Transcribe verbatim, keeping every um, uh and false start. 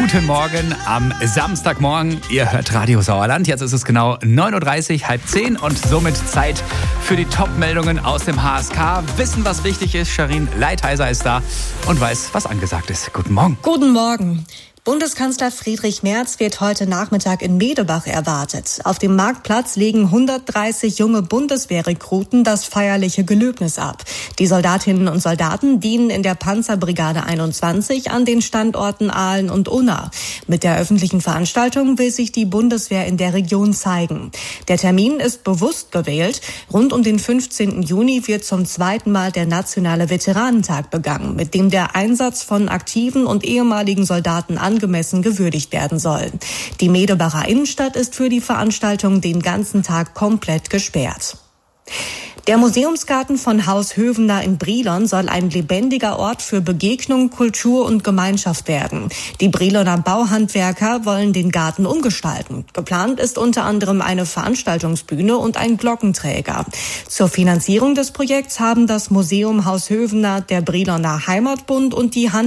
Guten Morgen am Samstagmorgen. Ihr hört Radio Sauerland. Jetzt ist es genau neun Uhr dreißig, halb zehn und somit Zeit für die Top-Meldungen aus dem H S K. Wissen, was wichtig ist. Sharin Leitheiser ist da und weiß, was angesagt ist. Guten Morgen. Guten Morgen. Bundeskanzler Friedrich Merz wird heute Nachmittag in Medebach erwartet. Auf dem Marktplatz legen hundertdreißig junge Bundeswehrrekruten das feierliche Gelöbnis ab. Die Soldatinnen und Soldaten dienen in der Panzerbrigade einundzwanzig an den Standorten Aalen und Unna. Mit der öffentlichen Veranstaltung will sich die Bundeswehr in der Region zeigen. Der Termin ist bewusst gewählt. Rund um den fünfzehnten Juni wird zum zweiten Mal der Nationale Veteranentag begangen, mit dem der Einsatz von aktiven und ehemaligen Soldaten an angemessen gewürdigt werden soll. Die Medebacher Innenstadt ist für die Veranstaltung den ganzen Tag komplett gesperrt. Der Museumsgarten von Haus Hövener in Brilon soll ein lebendiger Ort für Begegnung, Kultur und Gemeinschaft werden. Die Briloner Bauhandwerker wollen den Garten umgestalten. Geplant ist unter anderem eine Veranstaltungsbühne und ein Glockenträger. Zur Finanzierung des Projekts haben das Museum Haus Hövener, der Briloner Heimatbund und die Hand